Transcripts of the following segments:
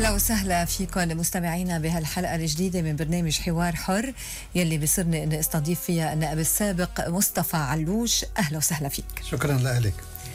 أهلا وسهلا فيكم مستمعينا بهالحلقة الجديدة من برنامج حوار حر يلي بصرني أن استضيف فيها النائب السابق مصطفى علوش. أهلا وسهلا فيك. شكرا لك.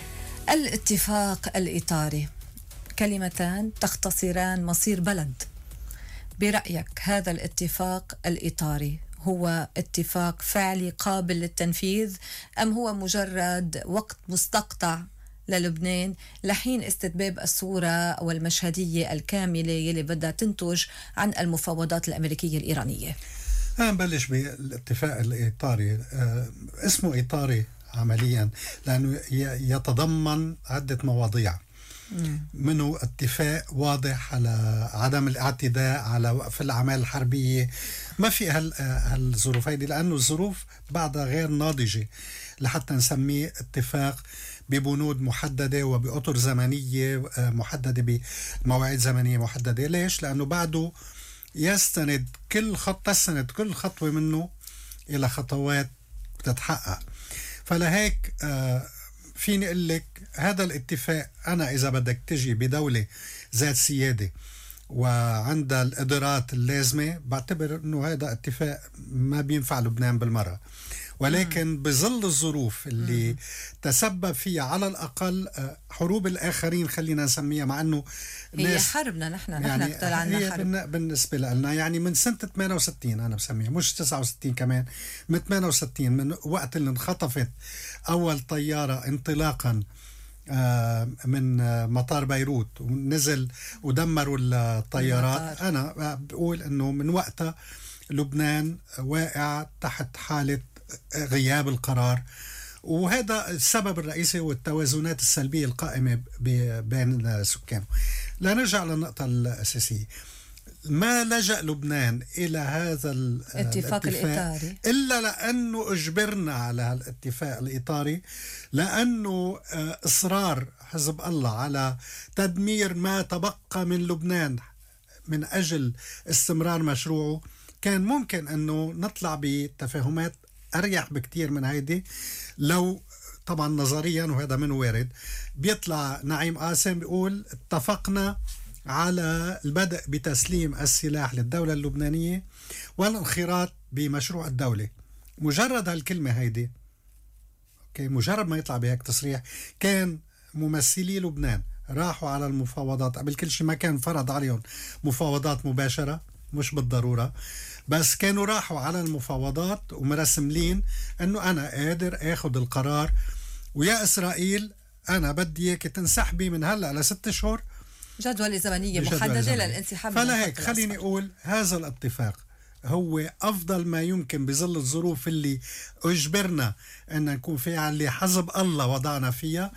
الاتفاق الإطاري كلمتان تختصران مصير بلد. برأيك هذا الاتفاق الإطاري هو اتفاق فعلي قابل للتنفيذ أم هو مجرد وقت مستقطع للبنان لحين استتباب الصورة والمشهدية الكاملة يلي بدها تنتج عن المفاوضات الأمريكية الإيرانية؟ نبلش بالاتفاق الإطاري. اسمه إطاري عمليا لأنه يتضمن عدة مواضيع، منه اتفاق واضح على عدم الاعتداء على وقف الأعمال الحربية. ما في هالظروف هيدي لأنه الظروف بعدها غير ناضجة لحتى نسميه اتفاق ببنود محددة وبأطر زمنية محددة بمواعيد زمنية محددة. ليش؟ لأنه بعده يستند كل خطوة منه إلى خطوات تتحقق. فلهيك فيني أقول لك هذا الاتفاق، أنا إذا بدك تجي بدولة ذات سيادة وعندها القدرات اللازمة بعتبر أنه هذا اتفاق ما بينفع لبنان بالمرة. ولكن بظل الظروف اللي تسبب فيها على الأقل حروب الآخرين خلينا نسميها، مع أنه هي حربنا نحن هي حرب بالنسبة لنا يعني من سنة 68 أنا بسميها، مش 69 كمان، من 68 من وقت اللي انخطفت أول طيارة انطلاقا من مطار بيروت ونزل ودمروا الطيارات. أنا بقول أنه من وقتها لبنان واقع تحت حالة غياب القرار، وهذا السبب الرئيسي هو التوازنات السلبية القائمة بين السكان. لا نرجع للنقطة الأساسية، ما لجأ لبنان إلى هذا الاتفاق الإطاري إلا لأنه أجبرنا على الاتفاق الإطاري، لأنه إصرار حزب الله على تدمير ما تبقى من لبنان من أجل استمرار مشروعه. كان ممكن أنه نطلع بتفاهمات أريح بكتير من هيدي لو طبعا نظريا، وهذا من وارد، بيطلع نعيم قاسم بيقول اتفقنا على البدء بتسليم السلاح للدولة اللبنانية والانخراط بمشروع الدولة. مجرد هالكلمة هيدي مجرد ما يطلع بهيك تصريح، كان ممثلي لبنان راحوا على المفاوضات. قبل كل شيء ما كان فرض عليهم مفاوضات مباشرة، مش بالضرورة، بس كانوا راحوا على المفاوضات ومرسملين انه انا قادر اخذ القرار، ويا اسرائيل انا بدي اياك تنسحبي من هلا ل6 اشهر، جدول زمنية محددة للانسحاب. فلهيك خليني اقول هذا الاتفاق هو افضل ما يمكن بظل الظروف اللي اجبرنا ان نكون فيها، اللي حزب الله وضعنا فيها.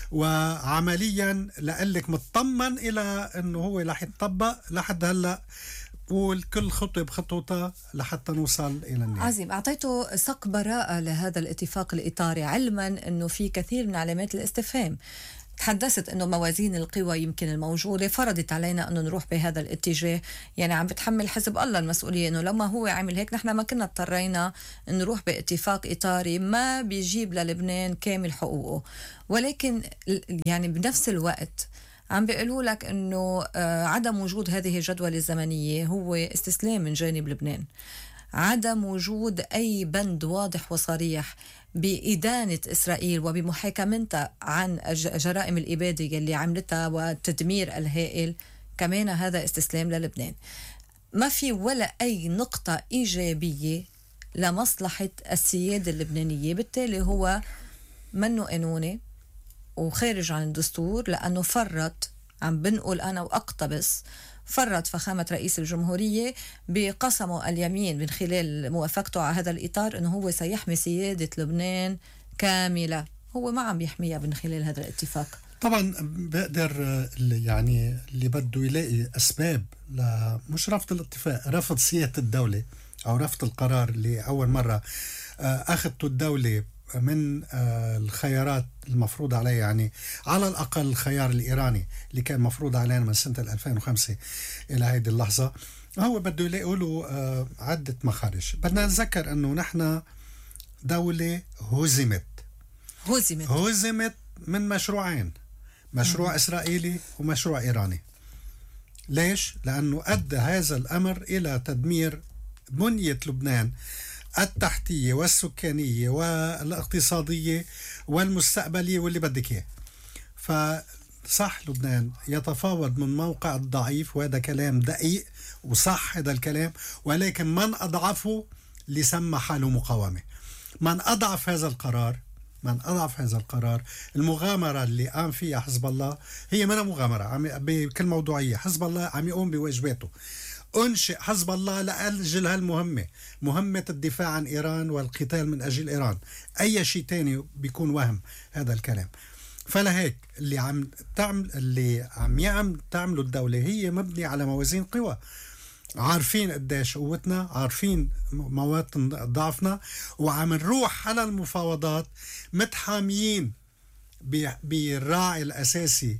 وعمليا لقلك مطمن الى انه هو رح يتطبق لحد هلا، قول كل خطوة بخطوتها لحتى نوصل إلى النهاية. عظيم. أعطيته سق براءة لهذا الاتفاق الإطاري علما أنه في كثير من علامات الاستفهام. تحدثت أنه موازين القوى يمكن الموجودة فرضت علينا أنه نروح بهذا الاتجاه، يعني عم بتحمل حزب الله المسؤولية أنه لما هو عمل هيك نحن ما كنا اضطرينا نروح باتفاق إطاري ما بيجيب للبنان كامل حقوقه. ولكن يعني بنفس الوقت عم بيقولوا لك أنه عدم وجود هذه الجدولة الزمنية هو استسلام من جانب لبنان، عدم وجود أي بند واضح وصريح بإدانة إسرائيل وبمحاكمتها عن جرائم الإبادة اللي عملتها والتدمير الهائل، كمان هذا استسلام للبنان. ما في ولا أي نقطة إيجابية لمصلحة السيادة اللبنانية، بالتالي هو منه قانوني وخارج عن الدستور، لأنه فرط، عم بنقول أنا وأقتبس، فرط فخامة رئيس الجمهورية بقسمه اليمين من خلال موافقته على هذا الإطار أنه هو سيحمي سيادة لبنان كاملة. هو ما عم يحميها من خلال هذا الاتفاق. طبعا بقدر يعني اللي بده يلاقي أسباب مش رفض الاتفاق، رفض سيادة الدولة أو رفض القرار اللي أول مرة أخذته الدولة من الخيارات المفروض عليه، يعني على الأقل الخيار الإيراني اللي كان مفروض علينا من سنة 2005 إلى هذه اللحظة. هو بده يلاقوا له عدة مخارج. بدنا نتذكر أنه نحن دولة هزمت من مشروعين، مشروع إسرائيلي ومشروع إيراني. ليش؟ لأنه أدى هذا الأمر إلى تدمير بنية لبنان التحتية والسكانية والاقتصادية والمستقبلية واللي بدك إياه. فصح لبنان يتفاوض من موقع الضعيف، وهذا كلام دقيق وصح هذا الكلام، ولكن من أضعفه اللي سمى حاله مقاومة. من أضعف هذا القرار المغامرة اللي قام فيها حزب الله هي من مغامرة بكل موضوعية. حزب الله عم يقوم بواجباته. أنشئ حزب الله لأجل هالمهمة، مهمة الدفاع عن إيران والقتال من أجل إيران. أي شيء تاني بيكون وهم هذا الكلام. فلهيك اللي عم تعمله الدولة هي مبنية على موازين قوى. عارفين قديش قوتنا، عارفين مواطن ضعفنا، وعم نروح على المفاوضات متحاميين بالراعي الأساسي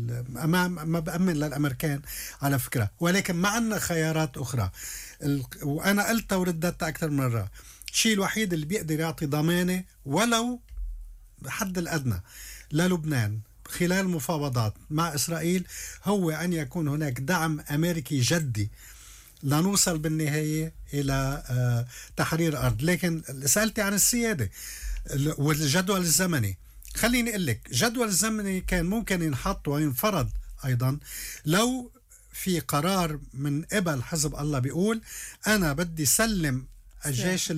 ما بأمن للأمريكان على فكرة، ولكن ما عندنا خيارات أخرى. وأنا قلت ورددت أكثر مرة، الشيء الوحيد اللي بيقدر يعطي ضمانة ولو بحد الأدنى للبنان خلال المفاوضات مع إسرائيل هو أن يكون هناك دعم أمريكي جدي لنوصل بالنهاية إلى تحرير الأرض. لكن سألتي عن السيادة والجدول الزمني. خليني أقول لك، جدول الزمني كان ممكن ينحط وينفرض أيضا لو في قرار من قبل حزب الله بيقول أنا بدي سلم الجيش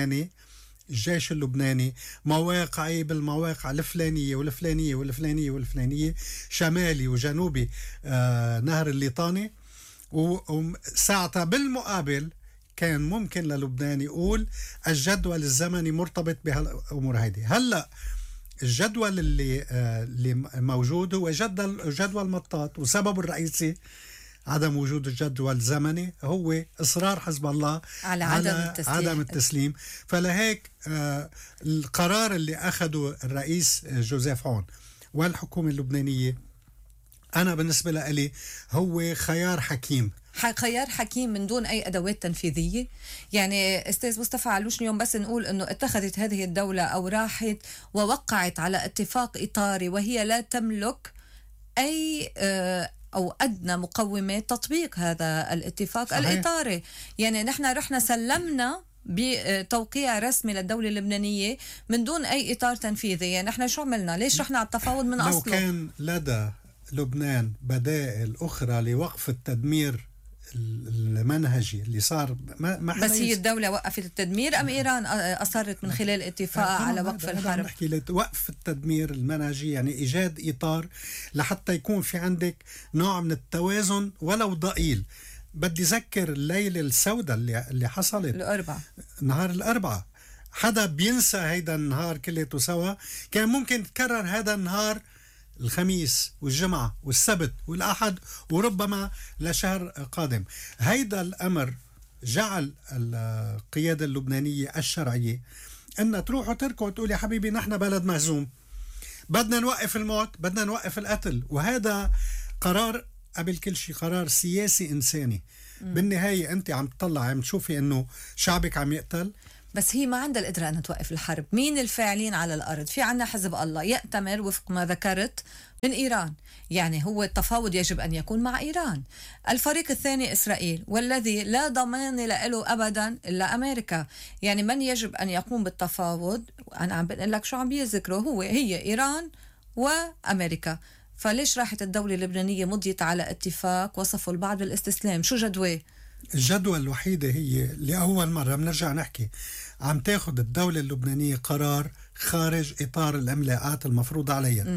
اللبناني مواقعي بالمواقع الفلانية والفلانية والفلانية والفلانية، شمالي وجنوبي نهر الليطاني. وساعتها بالمقابل كان ممكن للبنان يقول الجدول الزمني مرتبط بهالأمور هيدي. هلأ الجدول اللي موجود هو جدول مطاط، وسبب الرئيسي عدم وجود الجدول الزمني هو إصرار حزب الله على عدم التسليم. فلهيك القرار اللي أخده الرئيس جوزيف عون والحكومة اللبنانية أنا بالنسبة لي هو خيار حكيم من دون أي أدوات تنفيذية. يعني أستاذ مصطفى علوش اليوم بس نقول أنه اتخذت هذه الدولة أو راحت ووقعت على اتفاق إطاري وهي لا تملك أي أو أدنى مقومات تطبيق هذا الاتفاق صحيح. الإطاري. يعني نحن رحنا سلمنا بتوقيع رسمي للدولة اللبنانية من دون أي إطار تنفيذي. يعني نحن شو عملنا؟ ليش رحنا على التفاوض من أصله؟ لو كان لدى لبنان بدائل أخرى لوقف التدمير المنهجي اللي صار ما بس هي الدولة وقفت التدمير أم إيران أصرت من خلال اتفاق على وقف الحرب؟ نحكي وقف التدمير المنهجي يعني إيجاد إطار لحتى يكون في عندك نوع من التوازن ولو ضئيل. بدي ذكر الليلة السوداء اللي حصلت نهار الأربعاء. حدا بينسى هيدا النهار كليته سوا؟ كان ممكن يتكرر هذا النهار الخميس والجمعة والسبت والأحد وربما لشهر قادم. هيدا الأمر جعل القيادة اللبنانية الشرعية أن تروح وتركض وتقول يا حبيبي نحن بلد مهزوم، بدنا نوقف الموت، بدنا نوقف القتل. وهذا قرار قبل كل شيء قرار سياسي إنساني. بالنهاية أنت عم تطلع عم تشوفي أنه شعبك عم يقتل، بس هي ما عندها القدرة أن توقف الحرب. مين الفاعلين على الأرض؟ في عنا حزب الله يأتمر وفق ما ذكرت من إيران. يعني هو التفاوض يجب أن يكون مع إيران. الفريق الثاني إسرائيل، والذي لا ضمان له أبدا إلا أمريكا. يعني من يجب أن يقوم بالتفاوض؟ أنا عم بقول لك شو عم بيذكروا هي إيران وأمريكا. فليش راحت الدولة اللبنانية مضيت على اتفاق وصفوا البعض بالاستسلام؟ شو جدواه؟ الجدوى الوحيدة هي لأول مرة بنرجع نحكي عم تاخد الدولة اللبنانية قرار خارج إطار الإملاءات المفروضة عليها.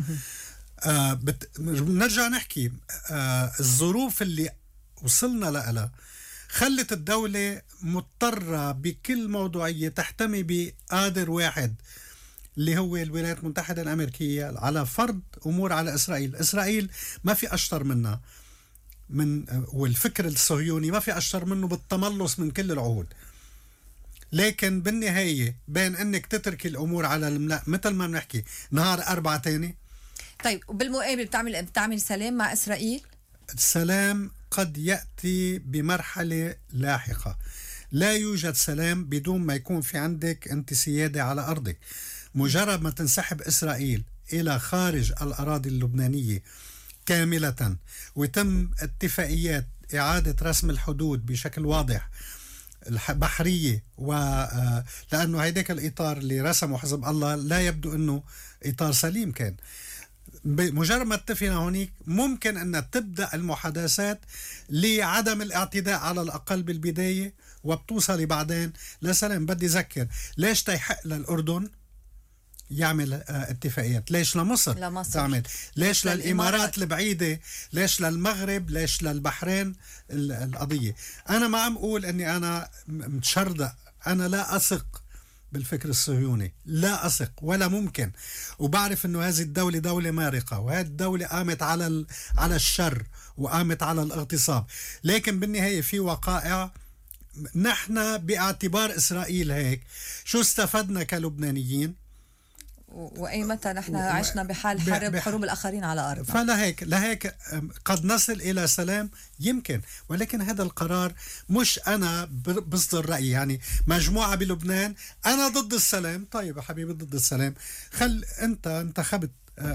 بنرجع نحكي الظروف اللي وصلنا لها خلت الدولة مضطرة بكل موضوعية تحتمي بقادر واحد اللي هو الولايات المتحدة الأمريكية على فرض أمور على إسرائيل ما في أشطر منها والفكر الصهيوني ما في أشطر منه بالتملص من كل العهود. لكن بالنهاية بين أنك تترك الأمور على الملأ مثل ما بنحكي نهار 4 تاني. طيب وبالمقابل بتعمل سلام مع إسرائيل؟ السلام قد يأتي بمرحلة لاحقة. لا يوجد سلام بدون ما يكون في عندك أنت سيادة على أرضك. مجرد ما تنسحب إسرائيل إلى خارج الأراضي اللبنانية كاملة ويتم اتفاقيات إعادة رسم الحدود بشكل واضح البحرية، لأنه هيداك الإطار اللي رسمه حزب الله لا يبدو أنه إطار سليم كان. بمجرد ما اتفقنا هونيك ممكن أن تبدأ المحادثات لعدم الاعتداء على الأقل بالبداية، وبتوصلي بعدين لسلام. بدي أذكر ليش تيحق للأردن يعمل اتفاقيات؟ ليش لمصر تعمل؟ ليش للإمارات البعيدة؟ ليش للمغرب؟ ليش للبحرين؟ القضية أنا ما عم أقول أني أنا متشردق، أنا لا أثق بالفكر الصهيوني، لا أثق ولا ممكن، وبعرف أنه هذه الدولة دولة مارقة، وهذه الدولة قامت على الشر وقامت على الاغتصاب، لكن بالنهاية في وقائع نحن باعتبار إسرائيل هيك شو استفدنا كلبنانيين؟ وأي متى نحن عشنا بحال حروب الآخرين على أرضنا. فلهيك قد نصل إلى سلام يمكن، ولكن هذا القرار مش أنا بصدر رأيي. يعني مجموعة بلبنان أنا ضد السلام، طيب يا حبيبي ضد السلام، أنت انتخبت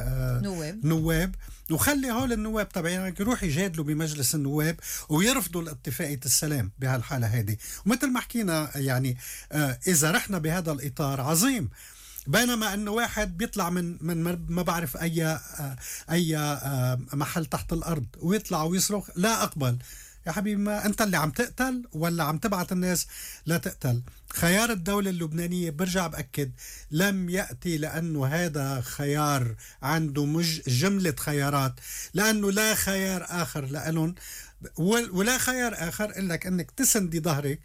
نواب وخلي هول النواب تبعينك يروح يجادلوا بمجلس النواب ويرفضوا الاتفاقية السلام بهالحالة هذه. ومثل ما حكينا يعني إذا رحنا بهذا الإطار عظيم، بينما انه واحد بيطلع من ما بعرف اي محل تحت الارض ويطلع ويصرخ لا اقبل. يا حبيبي ما انت اللي عم تقتل ولا عم تبعت الناس لا تقتل؟ خيار الدولة اللبنانية برجع بأكد لم يأتي لأنه هذا خيار عنده جملة خيارات، لأنه لا خيار آخر لألون ولا خيار آخر إلا أنك تسندي ظهرك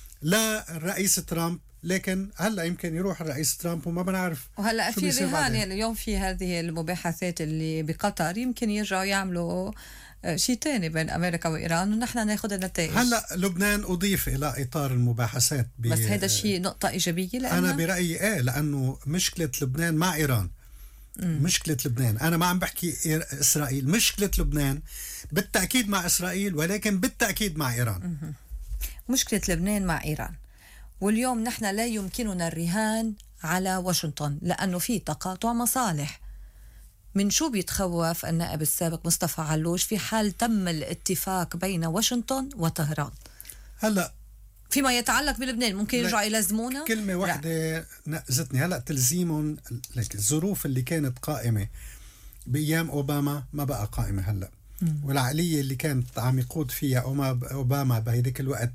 للرئيس ترامب. لكن هلا يمكن يروح الرئيس ترامب وما بنعرف. وهلا في رهان يعني اليوم في هذه المباحثات اللي بقطر يمكن يرجعوا يعملوا شيء تاني بين أمريكا وإيران ونحن ناخذ النتائج. هلا لبنان أضيف إلى إطار المباحثات بس هذا الشيء نقطة إيجابية أنا برأيي لأنه مشكلة لبنان مع إيران. مشكلة لبنان أنا ما عم بحكي إسرائيل، مشكلة لبنان بالتأكيد مع إسرائيل ولكن بالتأكيد مع إيران. مشكلة لبنان مع إيران، واليوم نحن لا يمكننا الرهان على واشنطن لأنه في تقاطع مصالح. من شو بيتخوف النائب السابق مصطفى علوش في حال تم الاتفاق بين واشنطن وطهران؟ هلأ فيما يتعلق بلبنان ممكن يرجعوا يلزمونا؟ كلمة واحدة نقزتني هلأ، تلزيمهم الظروف اللي كانت قائمة بأيام أوباما ما بقى قائمة هلأ. والعقلية اللي كانت عم يقود فيها أوباما بهيديك الوقت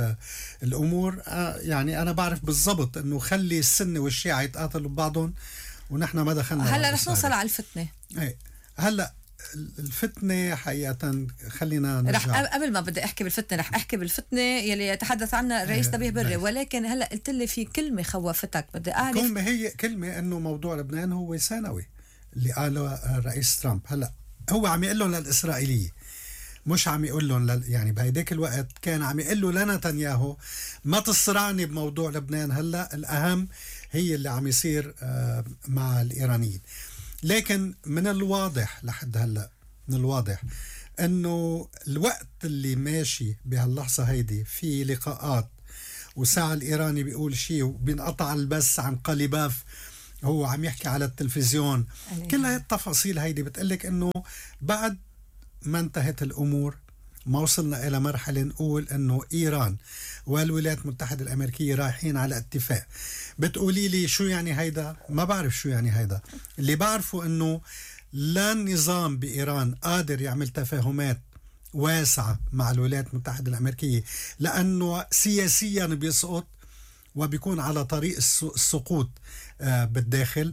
الأمور يعني أنا بعرف بالضبط أنه خلي السنة والشيعة يتقاتلوا ببعضهم ونحن ما دخلنا. هلا رح نوصل على الفتنة. هلا الفتنة حقيقة خلينا نرجع. قبل ما بدي أحكي بالفتنة رح أحكي بالفتنة يلي يتحدث عنها الرئيس نبيه بري، ولكن هلا قلت لي في كلمة خوفتك بدي أعرف. هي كلمة أنه موضوع لبنان هو ثانوي اللي قاله الرئيس ترامب. هلا هو عم يقول لهم للإسرائيلية، مش عم يقول لهم يعني بهيداك الوقت كان عم يقول له لنتنياهو ما تصرعني بموضوع لبنان، هلا الأهم هي اللي عم يصير مع الإيرانيين. لكن من الواضح لحد هلا من الواضح انه الوقت اللي ماشي بهاللحظة هيدي في لقاءات وساعة الإيراني بيقول شيء وبينقطع البث عن قلباف هو عم يحكي على التلفزيون. كل هاي التفاصيل هيدي بتقلك انه بعد ما انتهت الامور ما وصلنا الى مرحلة نقول انه ايران والولايات المتحدة الامريكية رايحين على اتفاق. بتقولي لي شو يعني هيدا؟ ما بعرف شو يعني هيدا. اللي بعرفه انه لا النظام بايران قادر يعمل تفاهمات واسعة مع الولايات المتحدة الامريكية لانه سياسيا بيسقط وبيكون على طريق السقوط بالداخل،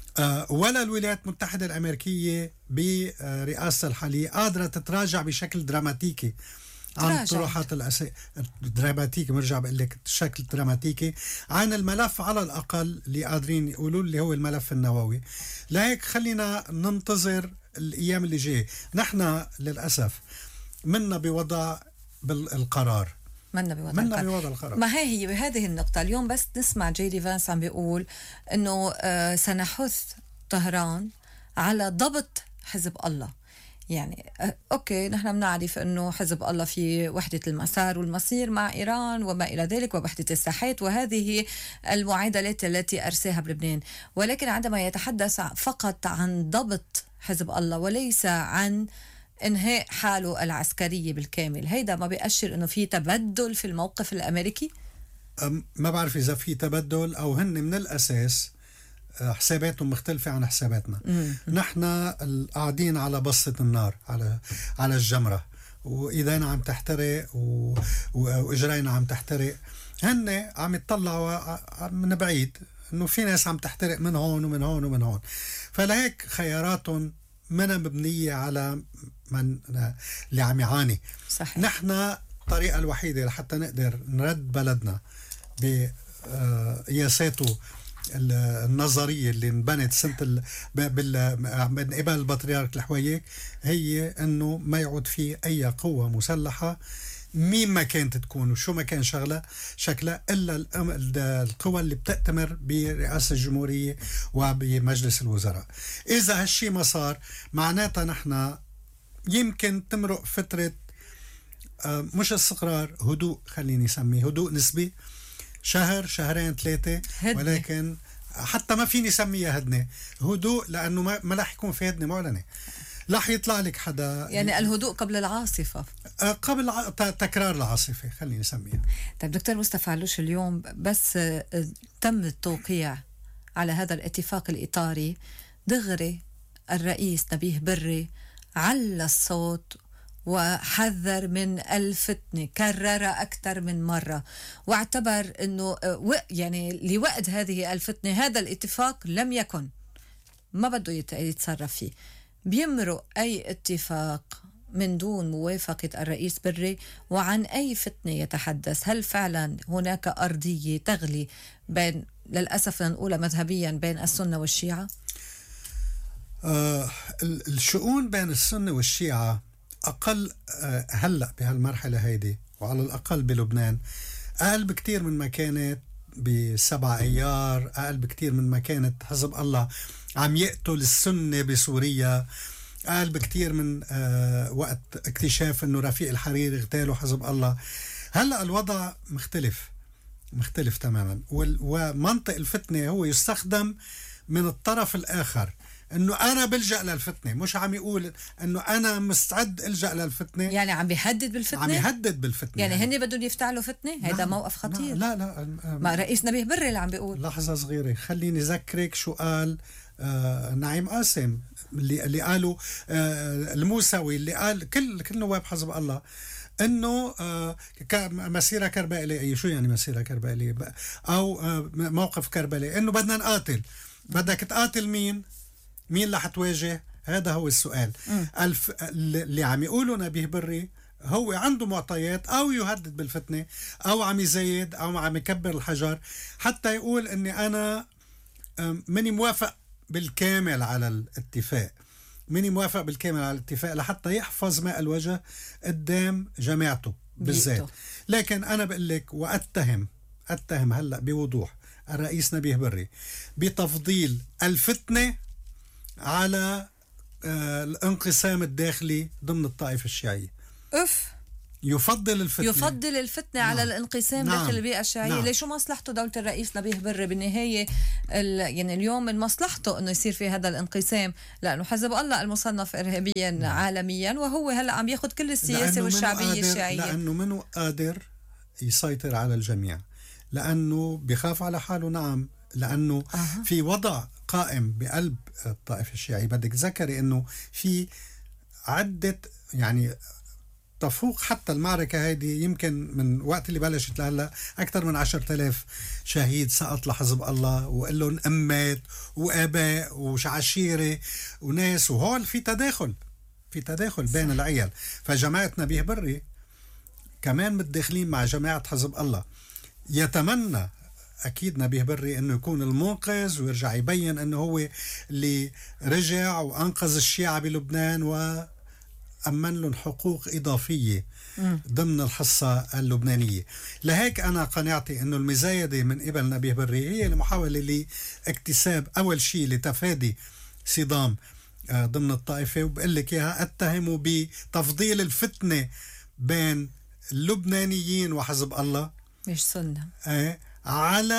ولا الولايات المتحدة الأمريكية برئاسة الحالية قادرة تتراجع بشكل دراماتيكي عن طروحات دراماتيكي. مرجع بقول لك شكل دراماتيكي عن الملف على الأقل اللي قادرين يقولوا اللي هو الملف النووي. لهيك خلينا ننتظر الأيام اللي جاية. نحن للأسف منا بوضع بالقرار منا بوضع القرار. ما هي بهذه النقطة اليوم بس نسمع جيدي فانس عم بيقول إنه سنحث طهران على ضبط حزب الله. يعني أوكي نحن بنعرف إنه حزب الله في وحدة المسار والمصير مع إيران وما إلى ذلك ووحدة الساحات، وهذه المعادلات التي أرساها بلبنان، ولكن عندما يتحدث فقط عن ضبط حزب الله وليس عن انهاء حاله العسكرية بالكامل، هيدا ما بيأشر انه في تبدل في الموقف الامريكي؟ ما بعرف اذا في تبدل او هن من الاساس حساباتهم مختلفة عن حساباتنا. نحن قاعدين على بسطة النار، على الجمرة، وإيدينا عم تحترق وإجرينا عم تحترق. هن عم يطلعوا من بعيد إنه في ناس عم تحترق من هون ومن هون ومن هون، فلهيك خياراتهم منها مبنية على من اللي عم يعاني. صحيح. نحن الطريقة الوحيدة لحتى نقدر نرد بلدنا بقياساته النظرية اللي انبنت سنة من قبل البطريرك الحويك هي انه ما يعود في اي قوة مسلحة مين ما كانت تكون وشو ما كان شكلها الا القوى اللي بتأتمر برئاسة الجمهورية وبمجلس الوزراء. اذا هالشي ما صار معناتها نحن يمكن تمرق فترة مش استقرار، هدوء، خليني اسميه هدوء نسبي، شهر شهرين ثلاثة، ولكن حتى ما فيني سميها هدنة، هدوء، لأنه ما رح يكون في هدنة معلنة. رح يطلع لك حدا، يعني الهدوء قبل العاصفة، قبل تكرار العاصفة خليني نسميها. طيب دكتور مصطفى علوش، اليوم بس تم التوقيع على هذا الاتفاق الإطاري دغري الرئيس نبيه بري على الصوت وحذر من الفتنة، كرر أكثر من مرة، واعتبر أنه يعني لوقت هذه الفتنة هذا الاتفاق لم يكن، ما بده يتصرف فيه. بيمرق أي اتفاق من دون موافقة الرئيس بري، وعن أي فتنة يتحدث؟ هل فعلا هناك أرضية تغلي بين، للأسف نقولها مذهبيا، بين السنة والشيعة؟ الشؤون بين السنة والشيعة أقل هلأ بهالمرحلة هيدي، وعلى الأقل بلبنان أقل بكتير من ما كانت ب7 أيار، أقل بكتير من ما كانت حزب الله عم يقتل السنة بسوريا، أقل بكتير من وقت اكتشاف أنه رفيق الحريري اغتالوا حزب الله. هلأ الوضع مختلف تماما، ومنطق الفتنة هو يستخدم من الطرف الآخر، انه انا بلجأ للفتنة، مش عم يقول انه انا مستعد الجأ للفتنة، يعني عم بيهدد بالفتنة، عم يهدد بالفتنة، يعني هن بدهم يفتعلوا فتنة. هيدا نعم. موقف خطير. لا ما رئيس نبيه بري اللي عم بيقول. لحظة صغيرة، خليني ذكرك شو قال نعيم قاسم اللي قالوا الموسوي، اللي قال كل نواب حزب الله انه مسيرة كربلائية. شو يعني مسيرة كربلائية او موقف كربلاء؟ انه بدنا نقاتل. بدك تقاتل مين اللي حتواجه؟ هذا هو السؤال. اللي عم يقولوا نبيه بري هو عنده معطيات، او يهدد بالفتنة، او عم يزايد، او عم يكبر الحجر حتى يقول اني انا مني موافق بالكامل على الاتفاق، لحتى يحفظ ماء الوجه قدام جماعته بالذات. لكن انا بقول لك واتهم هلا بوضوح الرئيس نبيه بري بتفضيل الفتنة على الانقسام الداخلي ضمن الطائفة الشيعية. يفضل الفتنة على الانقسام داخل البيئة الشيعية. ليش؟ مصلحته دولة الرئيس نبيه بري بالنهاية؟ يعني اليوم من مصلحته انه يصير في هذا الانقسام، لانه حزب الله المصنف ارهابيا عالميا، وهو هلا عم ياخذ كل السياسة والشعبية الشيعية، لانه منه قادر يسيطر على الجميع، لانه بيخاف على حاله. نعم، لانه في وضع قائم بقلب الطائفة الشيعية. بدك تذكري انه في عدة، يعني تفوق حتى المعركة هذه، يمكن من وقت اللي بلشت لهلا أكثر من 10,000 شهيد سقط لحزب الله، وقال لهم أمات وآباء وعشيرة وناس، وهول في تداخل بين العيال. فجماعة نبيه بري كمان متداخلين مع جماعة حزب الله. يتمنى أكيد نبيه بري أنه يكون المنقذ ويرجع يبين أنه هو اللي رجع وأنقذ الشيعة بلبنان وأمن لهم حقوق إضافية ضمن الحصة اللبنانية. لهيك أنا قناعتي أنه المزايدة من قبل نبيه بري هي المحاولة لاكتساب أول شيء لتفادي صدام ضمن الطائفة. وبقول لك إياها، أتهمه بتفضيل الفتنة بين اللبنانيين وحزب الله، مش سنة، على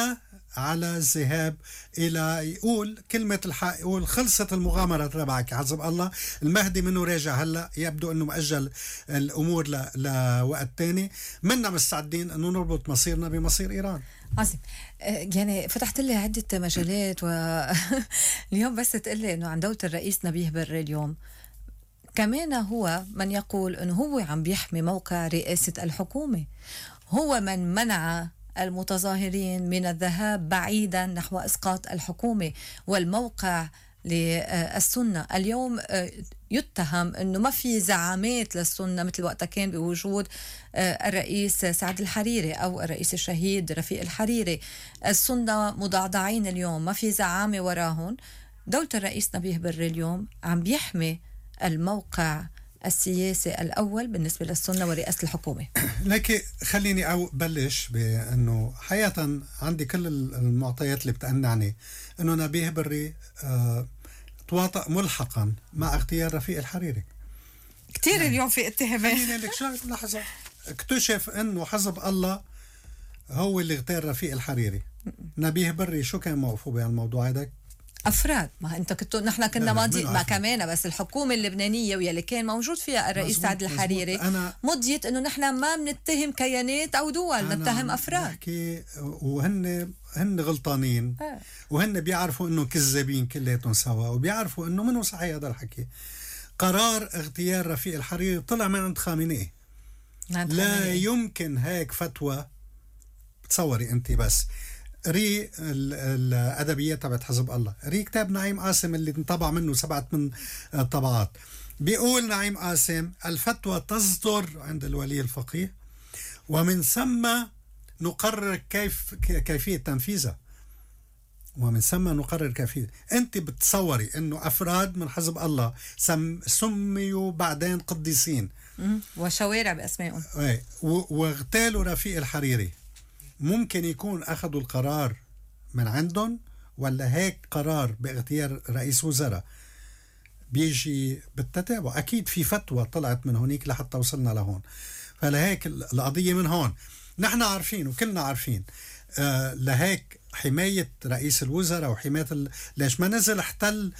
على الذهاب إلى يقول كلمة الحق، يقول خلصت المغامرة تبعك حسب الله، المهدي منه راجع هلأ، يبدو أنه مأجل الأمور لوقت تاني، منا مستعدين أنه نربط مصيرنا بمصير إيران. عظيم. يعني فتحت لي عدة مجالات واليوم بس تقلي أنه عن دولة الرئيس نبيه بري اليوم كمان هو من يقول أنه هو عم بيحمي موقع رئاسة الحكومة، هو من منع المتظاهرين من الذهاب بعيدا نحو إسقاط الحكومة، والموقع للسنة اليوم يتهم أنه ما في زعامات للسنة مثل وقتها كان بوجود الرئيس سعد الحريري أو الرئيس الشهيد رفيق الحريري. السنة مضعضعين اليوم، ما في زعامة وراهم. دولة الرئيس نبيه بري اليوم عم بيحمي الموقع السياسي الأول بالنسبة للسنة ورئاسة الحكومة. لكن خليني بلش بأنه حقيقة عندي كل المعطيات اللي بتقنعني أنه نبيه بري تواطأ ملحقا مع اغتيال رفيق الحريري. كتير يعني اليوم في اتهامات. خليني لك لحظة، اكتشف أنه حزب الله هو اللي اغتال رفيق الحريري. نبيه بري شو كان موقفه بهالموضوع هذا؟ افراد، ما انت نحن كنا ماضي ما كمان، بس الحكومه اللبنانيه واللي كان موجود فيها الرئيس سعد الحريري مضيت انه نحن ما بنتهم كيانات او دول، نتهم افراد. وهن غلطانين وهن بيعرفوا انه كذابين كلياتهم سوا، وبيعرفوا انه منو صحيح هذا الحكي. قرار اغتيال رفيق الحريري طلع من عند خامنئي. لا يمكن هيك فتوى. تصوري انت بس ري الأدبيات تبعت حزب الله، ري كتاب نعيم قاسم اللي انطبع منه 7-8 طبعات. بيقول نعيم قاسم الفتوى تصدر عند الولي الفقيه ومن ثم نقرر كيفية تنفيذها، ومن ثم نقرر كيفية. انت بتصوري انه افراد من حزب الله سميوا بعدين قديسين وشوارع باسمائهم واغتالوا رفيق الحريري، ممكن يكون أخذوا القرار من عندهم، ولا هيك قرار باغتيال رئيس وزراء بيجي بالتتابع؟ أكيد في فتوى طلعت من هونيك لحتى وصلنا لهون. فلهيك القضية من هون نحن عارفين وكلنا عارفين. لهيك حماية رئيس الوزراء وحماية ليش ما نزل احتل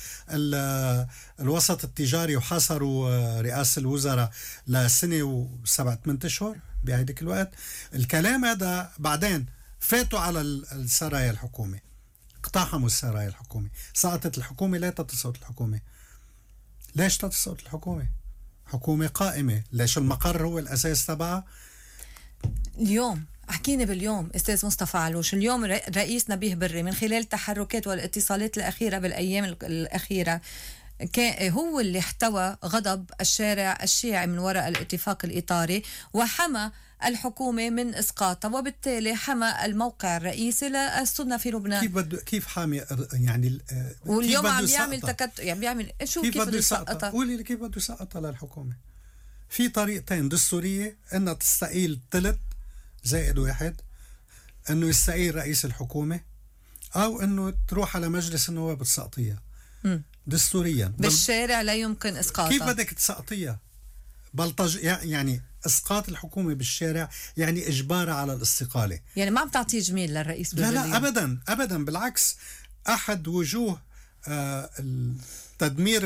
الوسط التجاري وحاصروا رئاسة الوزراء لسنة و7-8 أشهر بهيديك الوقت. الكلام هذا بعدين فاتوا على السرايا الحكومة، اقتحموا السرايا الحكومة، سقطت الحكومة. لا تسقط الحكومة. ليش تسقط الحكومة؟ حكومة قائمة. ليش المقر هو الأساس تبعها؟ اليوم حكينا باليوم أستاذ مصطفى علوش، اليوم رئيس نبيه بري من خلال التحركات والاتصالات الأخيرة بالأيام الأخيرة هو اللي احتوى غضب الشارع الشيعي من وراء الاتفاق الإطاري وحمى الحكومة من إسقاطها، وبالتالي حمى الموقع الرئيسي للسنة في لبنان. كيف حامي يعني واليوم عم يعمل يعني بيعمل شو كيف بده يسقطها؟ قولي لي كيف بده يسقطها للحكومة. في طريقتين دستورية، انها تستقيل 3+1، انه يستقيل رئيس الحكومة، او انه تروح على مجلس النواب تسقطيها دستوريا. بالشارع لا يمكن اسقاطها. كيف بدك تسقطيها؟ بلطج يعني اسقاط الحكومة بالشارع يعني اجبارها على الاستقالة. يعني ما عم تعطيه جميل للرئيس لا ابدا بالعكس. احد وجوه تدمير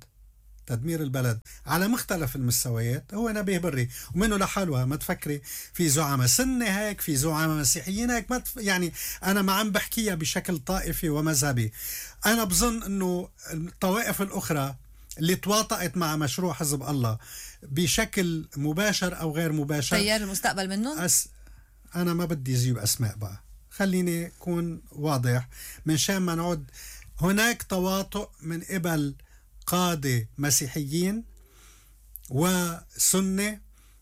البلد على مختلف المستويات هو نبيه بري، ومنه لحالها. ما تفكري في زعماء سنة هيك، في زعماء مسيحيين هيك، يعني أنا ما عم بحكيها بشكل طائفي ومذهبي. أنا بظن أنه الطوائف الأخرى اللي تواطأت مع مشروع حزب الله بشكل مباشر أو غير مباشر، تيار المستقبل منهم. أنا ما بدي أجيب أسماء بقى، خليني أكون واضح من شان ما نعود. هناك تواطؤ من قبل قادة مسيحيين وسنة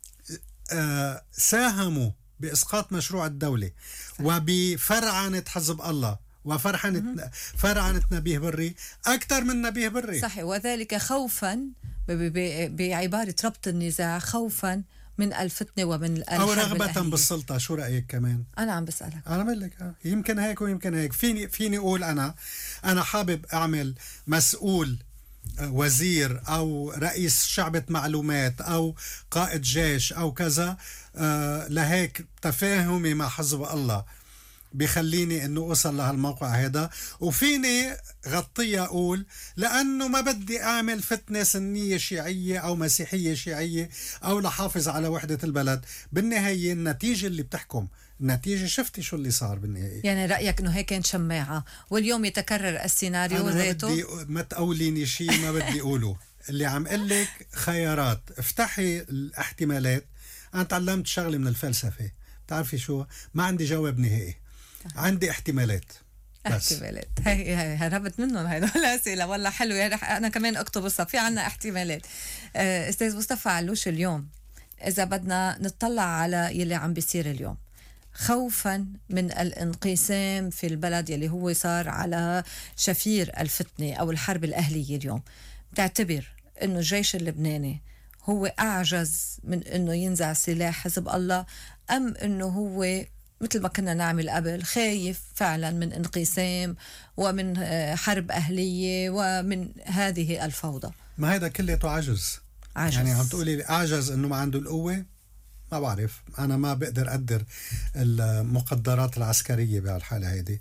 ساهموا بإسقاط مشروع الدولة وبفرعنة حزب الله وفرعنة نبيه بري أكثر من نبيه بري. صحيح، وذلك خوفا بعبارة ربط النزاع، خوفا من الفتنة ومن الحرب أو رغبة بالسلطة. شو رأيك كمان؟ أنا عم بسألك. أنا بقول لك يمكن هيك ويمكن هيك. فيني أقول أنا حابب أعمل مسؤول وزير أو رئيس شعبة معلومات أو قائد جيش أو كذا، لهيك تفاهمي مع حزب الله بيخليني انه اوصل لهالموقع هذا، وفيني غطية اقول لانه ما بدي اعمل فتنة سنية شيعية او مسيحية شيعية او لحافظ على وحدة البلد. بالنهاية النتيجة اللي بتحكم، النتيجة شفتي شو اللي صار بالنهاية. يعني رأيك انه هيك كان شماعة واليوم يتكرر السيناريو ذاته؟ بدي ما تقوليني شيء ما بدي اقوله. اللي عم قلك خيارات، افتحي الاحتمالات. انا تعلمت شغلة من الفلسفة، بتعرفي شو؟ ما عندي جواب نهائي، عندي احتمالات بس. احتمالات، هي هربت منهم هدول الأسئلة. والله حلو، يعني أنا كمان أكتبصها، في عنا احتمالات. أستاذ مصطفى علوش، اليوم إذا بدنا نطلع على يلي عم بيصير اليوم، خوفا من الانقسام في البلد يلي هو صار على شفير الفتنة أو الحرب الأهلية اليوم، بتعتبر إنه الجيش اللبناني هو أعجز من إنه ينزع سلاح حزب الله، أم إنه هو مثل ما كنا نعمل قبل خايف فعلا من انقسام ومن حرب أهلية ومن هذه الفوضى؟ ما هيدا كليته عجز. يعني عم تقولي أعجز إنه ما عنده القوة؟ ما بعرف، أنا ما بقدر أقدر المقدرات العسكرية بهالحالة هيدي.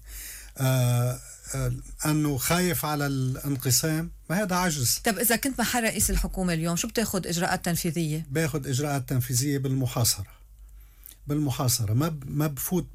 أنه خايف على الانقسام، ما هذا عجز. طب إذا كنت محل رئيس الحكومة اليوم، شو بتاخد إجراءات تنفيذية؟ باخد إجراءات تنفيذية بالمحاصرة. ما بفوت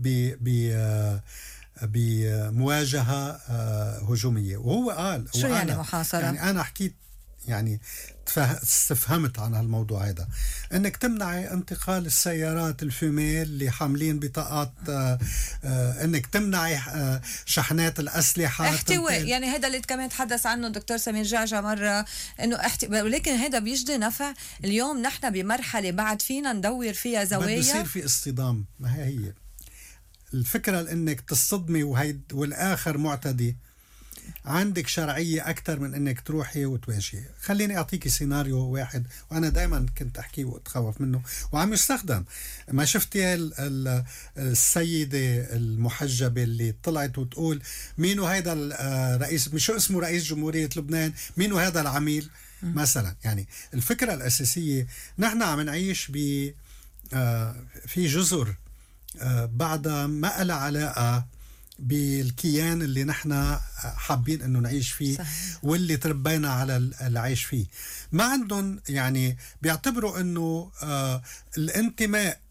بمواجهة هجومية. وهو قال شو يعني محاصرة؟ يعني أنا حكيت، يعني استفهمت عن هالموضوع هذا، انك تمنعي انتقال السيارات الفيميل اللي حاملين بطاقات، انك تمنعي شحنات الاسلحه، احتواء. يعني هذا اللي كمان تحدث عنه الدكتور سمير جعجع مره، انه ولكن هذا بيجدي نفع. اليوم نحن بمرحله بعد فينا ندور فيها زوايا، بده يصير في اصطدام. ما هي الفكره، انك تصطدمي والاخر معتدي، عندك شرعية أكثر من أنك تروحي وتواجهي. خليني أعطيكي سيناريو واحد، وأنا دايما كنت أحكيه وأتخوف منه وعم يستخدم. ما شفتي السيدة المحجبة اللي طلعت وتقول مينو هيدا الرئيس، شو اسمه، رئيس جمهورية لبنان، مينو هذا العميل مثلا. يعني الفكرة الأساسية، نحن عم نعيش في جزر بعد ما لها علاقة بالكيان اللي نحن حابين انه نعيش فيه. صحيح. واللي تربينا على العيش فيه. ما عندهم، يعني بيعتبروا انه الانتماء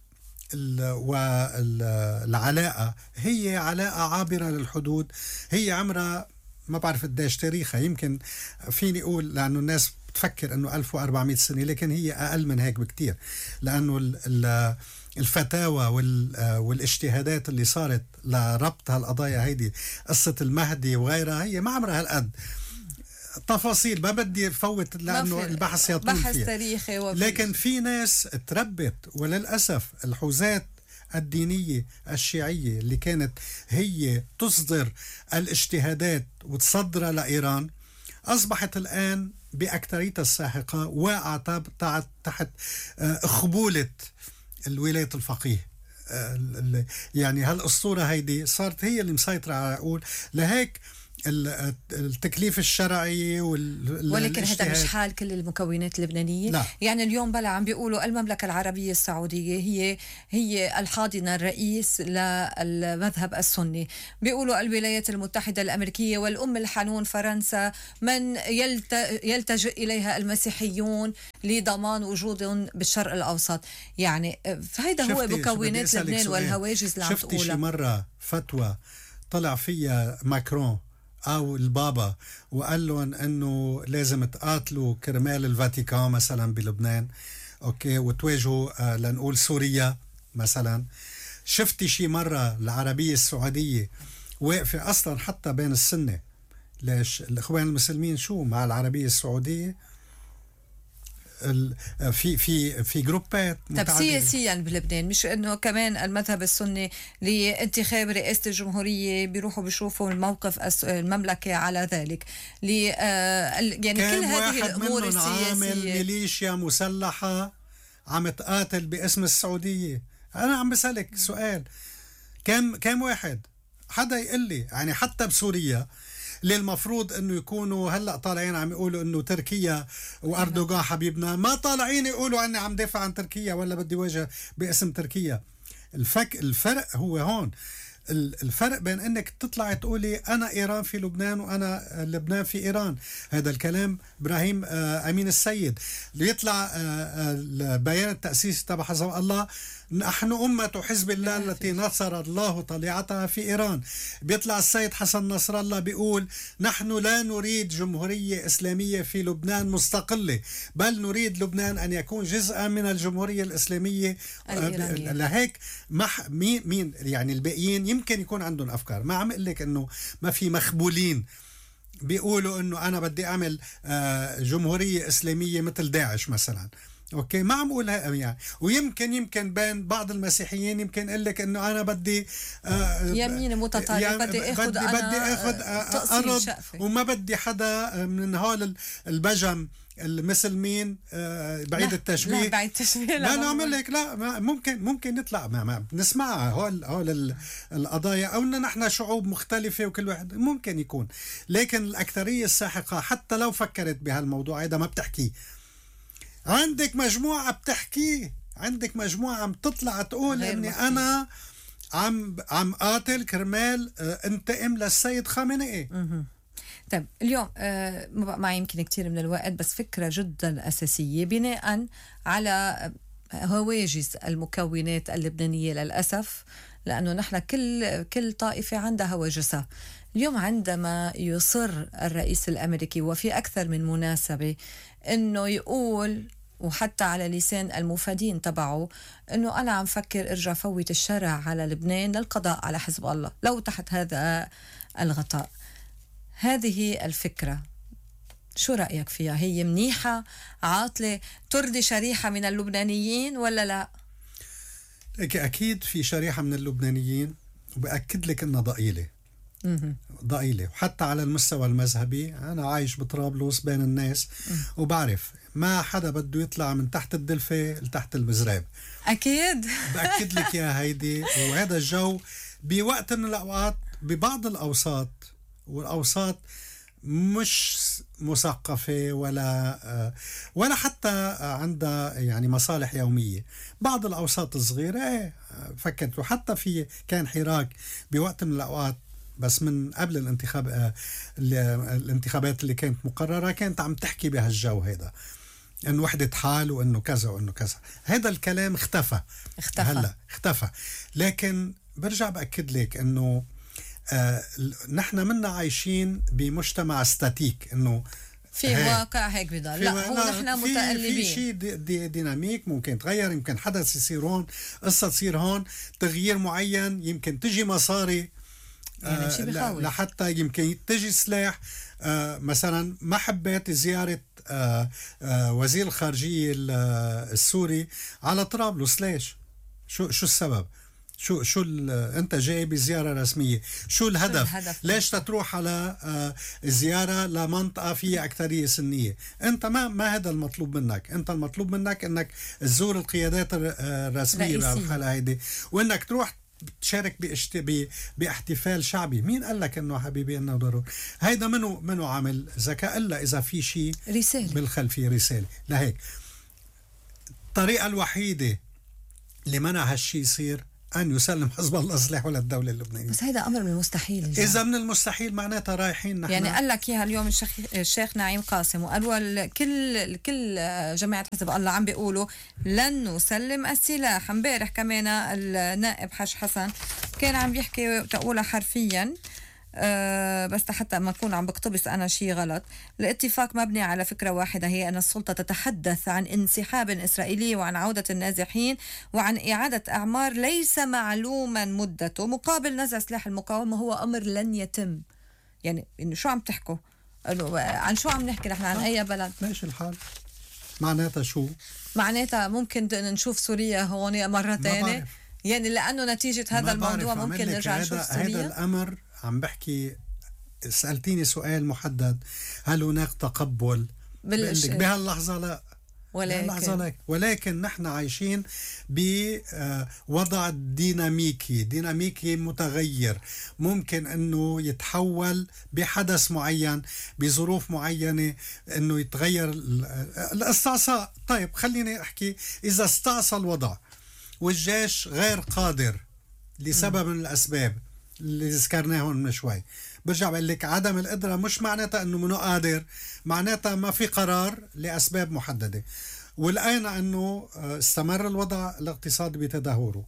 والعلاقة هي علاقة عابرة للحدود، هي عمرها ما بعرف قديش تاريخها، يمكن فيني اقول، لانه الناس بتفكر انه 1400 سنة، لكن هي اقل من هيك بكتير، لانه الفتاوى والاجتهادات اللي صارت لربط هالقضايا هيدي، قصة المهدي وغيرها، هي ما عمرها هالقد تفاصيل، ما بدي فوت لأنه البحث يطول فيها، بحث تاريخي لكن في ناس تربت، وللأسف الحوزات الدينية الشيعية اللي كانت هي تصدر الاجتهادات وتصدرها لإيران، أصبحت الآن بأكثريتها الساحقة واقعة تحت خبولة الولاية الفقيه. يعني هالأسطورة هيدي صارت هي اللي مسيطرة على العقول. لهيك التكليف الشرعي ولكن هذا مش حال كل المكونات اللبنانية. لا. يعني اليوم بلا عم بيقولوا المملكة العربية السعودية هي الحاضنة الرئيس للمذهب السني، بيقولوا الولايات المتحدة الأمريكية والأم الحنون فرنسا من يلتجئ إليها المسيحيون لضمان وجودهم بالشرق الأوسط. يعني هيدا هو مكونات لبنان والهواجس اللي عم تقولها. شفتي شي مرة فتوى طلع فيها ماكرون أو البابا وقال لهم أنه لازم تقاتلوا كرمال الفاتيكان مثلا بلبنان، أوكي، وتواجهوا لنقول سوريا مثلا؟ شفتي شي مرة العربية السعودية واقفة أصلا حتى بين السنة؟ ليش الإخوان المسلمين شو مع العربية السعودية؟ في جروبات متعددة. طب سياسيا بلبنان، مش انه كمان المذهب السني لانتخاب رئاسة الجمهورية بيروحوا بيشوفوا الموقف المملكة على ذلك، يعني كل هذه الامور السياسية. عامل ميليشيا مسلحة عم تقاتل باسم السعودية. انا عم بسألك سؤال، كم واحد؟ حدا يقول لي. يعني حتى بسوريا اللي المفروض انه يكونوا هلا طالعين عم يقولوا انه تركيا واردوغان حبيبنا، ما طالعين يقولوا اني عم دافع عن تركيا ولا بدي واجه باسم تركيا. الفرق هو هون. الفرق بين انك تطلع تقولي انا ايران في لبنان وانا لبنان في ايران، هذا الكلام ابراهيم امين السيد. ليطلع البيان التاسيسي تبع حزب الله، نحن أمة حزب الله التي نصر الله طليعتها في إيران. بيطلع السيد حسن نصر الله بيقول نحن لا نريد جمهورية إسلامية في لبنان مستقلة، بل نريد لبنان أن يكون جزءا من الجمهورية الإسلامية الإيرانية. لهيك مين يعني الباقيين يمكن يكون عندهم أفكار، ما عم أقول لك أنه ما في مخبولين بيقولوا أنه أنا بدي أعمل جمهورية إسلامية مثل داعش مثلا، اوكي ما عم اقولها يعني. ويمكن بين بعض المسيحيين يمكن اقول لك انه انا بدي يمين متطرف، يعني بدي اخذ ارض وما بدي حدا من هول البجم مثل مين بعيد التشبيه. لا بعيد التشبيه لا نعمل لك لا ممكن نطلع ما بنسمعها هول القضايا، او ان نحن شعوب مختلفه وكل واحد ممكن يكون، لكن الاكثريه الساحقه حتى لو فكرت بهالموضوع هذا ما بتحكي. عندك مجموعة بتحكي، عندك مجموعة عم تطلع تقول اني انا عم قاتل كرمال انتقم للسيد خامنئي. طيب اليوم ما يمكن كتير من الوقت، بس فكرة جدا أساسية بناء على هواجس المكونات اللبنانية للأسف، لأنه نحن كل طائفة عندها هواجسها. اليوم عندما يصر الرئيس الأمريكي وفي أكثر من مناسبة إنه يقول، وحتى على لسان المفادين تبعه، إنه أنا عم فكر أرجع فوت الشرع على لبنان للقضاء على حزب الله لو تحت هذا الغطاء، هذه الفكرة شو رأيك فيها؟ هي منيحة عاطلة ترضي شريحة من اللبنانيين ولا لا؟ أكيد في شريحة من اللبنانيين، وبأكد لك إنها ضئيلة ضئيلة، وحتى على المستوى المذهبي أنا عايش بطرابلس بين الناس وبعرف ما حدا بده يطلع من تحت الدلفة لتحت المزراب. أكيد بأكد لك يا هيدي. وهذا الجو بوقت من الأوقات ببعض الأوساط، والأوساط مش مثقفة ولا حتى عندها يعني مصالح يومية، بعض الأوساط الصغيرة فكرت. وحتى في كان حراك بوقت من الأوقات، بس من قبل الانتخابات اللي كانت مقررة، كانت عم تحكي بهالجو هيدا، انه وحدة حال وانه كذا وانه كذا. هذا الكلام اختفى هلا اختفى. لكن برجع بأكد لك انه نحن منا عايشين بمجتمع ستاتيك، انه في واقع هيك بضل. لا هو نحن متقلبين، في شيء ديناميك ممكن يتغير، يمكن حدث يصير هون، قصة تصير هون، تغيير معين، يمكن تجي مصاري يعني لحتى يمكن تجي سلاح. مثلا ما حبيت زيارة وزير الخارجية السوري على طرابلس، ليش؟ شو السبب؟ شو انت جاي بزيارة رسمية، شو الهدف؟ ليش تروح على زيارة لمنطقة فيها أكثرية سنية؟ انت ما هذا المطلوب منك، انت المطلوب منك انك تزور القيادات الرسمية بهالحالة هيدي، وانك تروح تشارك باحتفال شعبي. مين قال لك انه حبيبي انه ضروري؟ هيدا منو عامل ذكاء الا اذا في شيء رسالة بالخلفية، رسالة. لهيك الطريقة الوحيدة اللي منع هالشي يصير أن يسلم حزب الله سلاحه للدولة اللبنانية. بس هذا أمر من المستحيل. إذا من المستحيل معناتها رايحين نحن. يعني قال لك إياها اليوم الشيخ نعيم قاسم، وقالوا كل جماعة حزب الله عم بيقولوا لن نسلم السلاح. امبارح كمان النائب حج حسن كان عم بيحكي تقولها حرفيا، بس حتى ما أكون عم بقتبس أنا شيء غلط. الاتفاق مبني على فكرة واحدة، هي أن السلطة تتحدث عن انسحاب إسرائيلي وعن عودة النازحين وعن إعادة أعمار ليس معلوما مدته مقابل نزع سلاح المقاومة. هو أمر لن يتم. يعني إنه شو عم تحكوا؟ عن شو عم نحكي نحن؟ عن أي بلد؟ ماشي الحال. معناتها شو؟ معناتها ممكن نشوف سوريا هون مرة تانية، يعني لأنه نتيجة هذا الموضوع ممكن نرجع نشوف سوريا. هذا الأمر عم بحكي. سألتيني سؤال محدد، هل هناك تقبل؟ بهاللحظة لا، ولكن نحن عايشين بوضع ديناميكي متغير، ممكن انه يتحول بحدث معين بظروف معينة، انه يتغير الاستعصاء. طيب خليني احكي، اذا استعصى الوضع والجيش غير قادر لسبب من الاسباب، اللي ذكرناهم من شوي. برجع بقول لك عدم القدرة مش معناتها أنه منو قادر، معناتها ما في قرار لأسباب محددة. ولقينا أنه استمر الوضع الاقتصادي بتدهوره،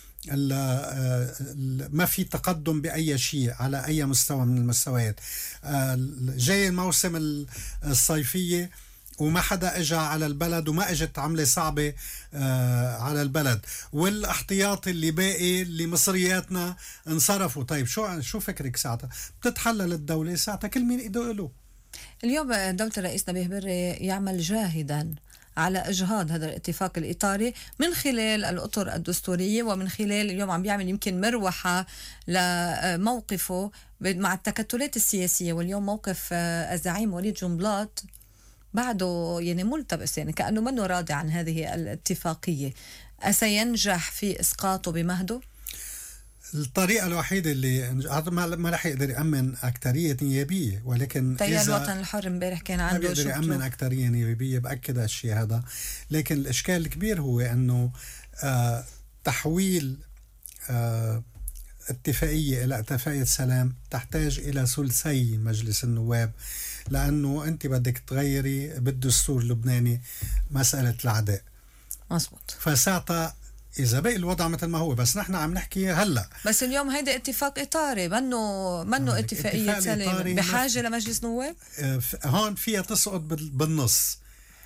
ما في تقدم بأي شيء على أي مستوى من المستويات. جاي الموسم الصيفية وما حدا اجى على البلد، وما اجت عملة صعبة على البلد، والاحتياطي اللي باقي اللي مصرياتنا انصرفوا. طيب شو فكرك ساعتها؟ بتتحلل الدولة ساعتها كل مين ايده له. اليوم دولة الرئيس نبيه بري يعمل جاهدا على إجهاض هذا الاتفاق الإطاري من خلال الأطر الدستورية، ومن خلال اليوم عم بيعمل يمكن مروحة لموقفه مع التكتلات السياسية. واليوم موقف الزعيم وليد جنبلاط بعده يعني ملتبس، يعني كأنه منه راضي عن هذه الاتفاقية. أسينجح في إسقاطه بمهده؟ الطريقة الوحيدة اللي ما رح يقدر يأمن أكترية نيابية، ولكن تيار الوطن الحر امبارح كان عنده ما بيقدر يأمن أكترية نيابية، بأكد هالشيء هذا. لكن الإشكال الكبير هو أنه تحويل اتفاقية إلى اتفاقية سلام تحتاج إلى ثلثي مجلس النواب، لأنه أنت بدك تغيري بالدستور اللبناني مسألة العداء. مزبوط. فساعتها إذا بقي الوضع مثل ما هو، بس نحن عم نحكي هلأ، بس اليوم هيدا اتفاق إطاري منه اتفاقية سلام بحاجة لمجلس نواب. هون فيها تسقط بالنص،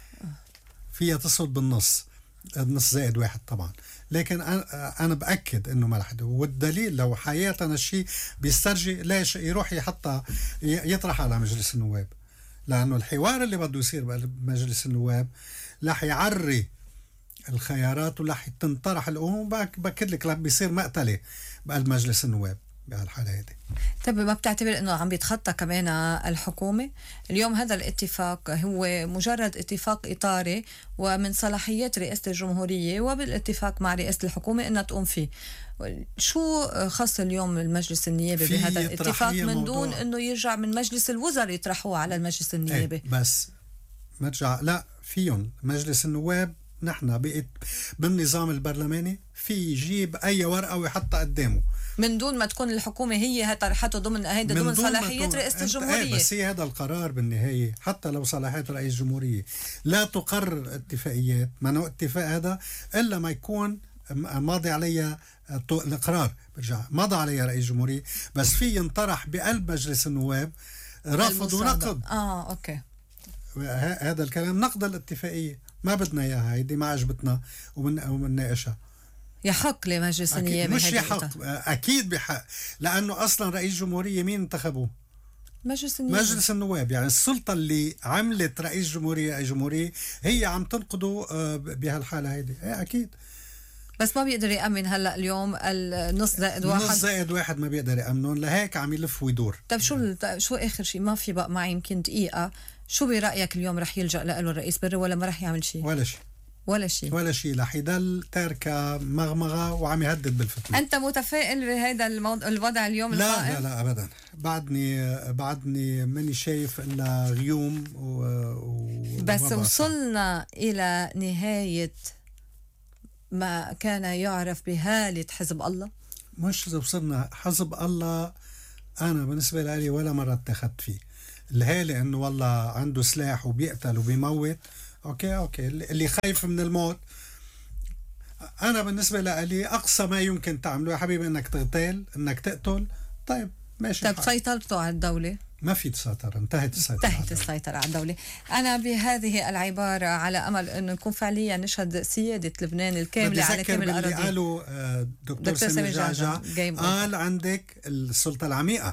فيها تسقط بالنص، النص زائد واحد طبعا. لكن أنا بأكد إنه ما رح، والدليل لو حياتنا الشيء بيسترجي ليش يروح يحطها يطرح على مجلس النواب، لأنه الحوار اللي بده يصير بمجلس النواب رح يعري الخيارات ورح تنطرح الأمور. بأكد لك رح بيصير مقتلة بقلب مجلس النواب بهالحالة هذه. طيب ما بتعتبر انه عم بيتخطى كمان الحكومة؟ اليوم هذا الاتفاق هو مجرد اتفاق إطاري، ومن صلاحيات رئاسة الجمهورية وبالاتفاق مع رئاسة الحكومة انها تقوم فيه. شو خاص اليوم المجلس النيابي بهذا الاتفاق من دون انه يرجع من مجلس الوزراء يطرحوه على المجلس النيابي؟ بس مرجع لا فيهم مجلس النواب. نحن بقيت بالنظام البرلماني في يجيب أي ورقة ويحطها قدامه من دون ما تكون الحكومة هي طرحته ضمن صلاحيات رئاسة الجمهورية. بس هي هذا القرار بالنهاية، حتى لو صلاحيات رئيس الجمهورية لا تقرر اتفاقيات، ما نوع اتفاق هذا إلا ما يكون ماضي عليها القرار، برجع ماضي عليها رئيس الجمهورية، بس في ينطرح بقلب مجلس النواب رفض ونقض. أوكي. هذا الكلام نقض الاتفاقية، ما بدنا إياها، هيدي ما عجبتنا ومنناقشها. يحق لمجلس النيابي، مش يحق، أكيد بحق، لأنه أصلا رئيس جمهورية مين انتخبوه؟ مجلس النواب. يعني السلطة اللي عملت رئيس جمهورية هي عم تنقضه بهالحالة هيدي. أكيد. بس ما بيقدر يأمن هلأ اليوم النص زائد واحد. النص زائد واحد ما بيقدر يأمنون، لهيك عم يلف ويدور. طيب شو آخر شيء؟ ما في بقى معي يمكن دقيقة. شو برأيك اليوم رح يلجأ له الرئيس بري ولا ما رح يعمل شيء؟ ولا شيء رح يضل تاركة مغمغة وعم يهدد بالفتنة. أنت متفائل بهذا الوضع اليوم القائم؟ لا أبدا. بعدني ماني شايف إلا غيوم بس وصلنا إلى نهاية ما كان يعرف بهالة حزب الله. مش وصلنا حزب الله. أنا بالنسبة لي ولا مرة اتخذت فيه الهالة إنه والله عنده سلاح وبيقتل وبيموت. أوكي اللي خايف من الموت. أنا بالنسبة لي أقصى ما يمكن تعمله يا حبيبي إنك تغتال، إنك تقتل. طيب ماشي. طيب سيطرته على الدولة؟ ما في تسيطر، انتهت السيطرة على الدولة. أنا بهذه العبارة على أمل أنه نكون فعليا نشهد سيادة لبنان الكاملة على كامل الأراضي. اللي قالوا دكتور سامي جعجع قال عندك السلطة العميقة.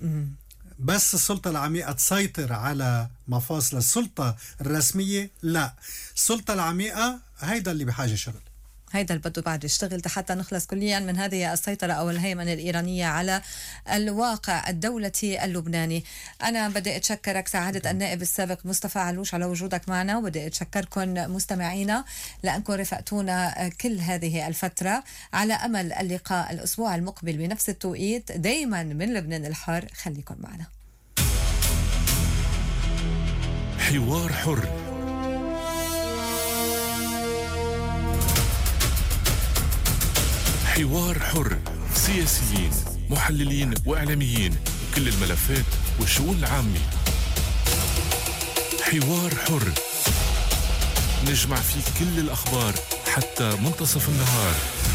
بس السلطة العميقة تسيطر على مفاصل السلطة الرسمية؟ لا، السلطة العميقة هيدا اللي بحاجة شغل، هيدا اللي بده بعد يشتغل حتى نخلص كليا من هذه السيطرة أو الهيمنة الإيرانية على الواقع الدولتي اللبناني. أنا بدي أتشكرك سعادة النائب السابق مصطفى علوش على وجودك معنا، وبدي أتشكركم مستمعينا لأنكم رفقتونا كل هذه الفترة. على أمل اللقاء الأسبوع المقبل بنفس التوقيت دايما من لبنان الحر. خليكم معنا. حوار حر. حوار حر. سياسيين محللين وإعلاميين، كل الملفات والشؤون العامة. حوار حر، نجمع فيه كل الأخبار حتى منتصف النهار.